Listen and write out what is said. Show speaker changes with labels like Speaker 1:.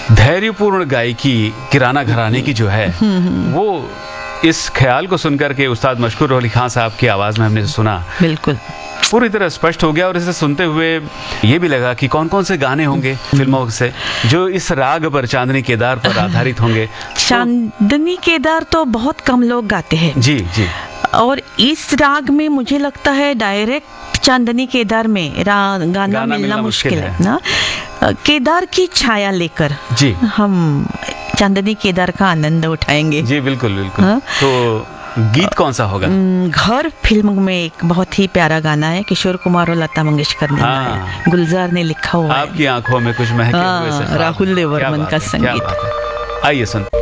Speaker 1: धैर्यपूर्ण गायकी किराना घराने की जो है वो इस ख्याल को सुनकर के उस्ताद मशकूर अली खान साहब की आवाज में हमने सुना,
Speaker 2: बिल्कुल
Speaker 1: पूरी तरह स्पष्ट हो गया। और इसे सुनते हुए ये भी लगा कि कौन कौन से गाने होंगे फिल्मों से जो इस राग पर, चांदनी केदार पर आधारित होंगे।
Speaker 2: चांदनी केदार तो बहुत कम लोग गाते हैं
Speaker 1: जी जी,
Speaker 2: और इस राग में मुझे लगता है डायरेक्ट चांदनी केदार में गाना मिलना मुश्किल है ना। केदार की छाया लेकर
Speaker 1: जी
Speaker 2: हम चांदनी केदार का आनंद उठाएंगे।
Speaker 1: जी बिल्कुल बिल्कुल। तो गीत कौन सा होगा?
Speaker 2: घर फिल्म में एक बहुत ही प्यारा गाना है, किशोर कुमार और लता मंगेशकर ने गाया, गुलजार ने लिखा हुआ है।
Speaker 1: आपकी आंखों में कुछ महके हुए से ख्वाब।
Speaker 2: राहुल देवर्मन का संगीत।
Speaker 1: आइए सुन।